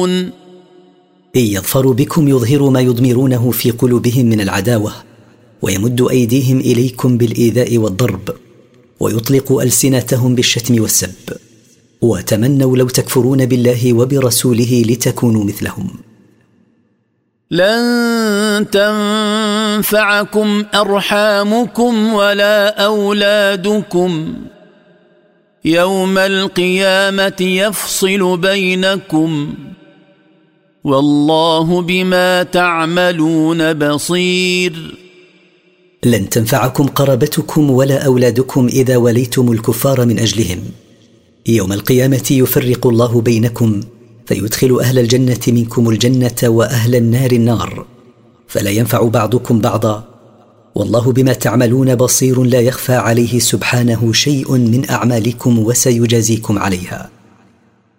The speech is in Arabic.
إن يظفروا بكم يظهروا ما يضمرونه في قلوبهم من العداوة، ويمد أيديهم إليكم بالإيذاء والضرب، ويطلق ألسنتهم بالشتم والسب، وتمنوا لو تكفرون بالله وبرسوله لتكونوا مثلهم. لن تنفعكم أرحامكم ولا أولادكم، يوم القيامة يفصل بينكم، والله بما تعملون بصير. لن تنفعكم قرابتكم ولا أولادكم إذا وليتم الكفار من أجلهم. يوم القيامة يفرق الله بينكم، فيدخل أهل الجنة منكم الجنة وأهل النار النار، فلا ينفع بعضكم بعضا، والله بما تعملون بصير، لا يخفى عليه سبحانه شيء من أعمالكم وسيجازيكم عليها.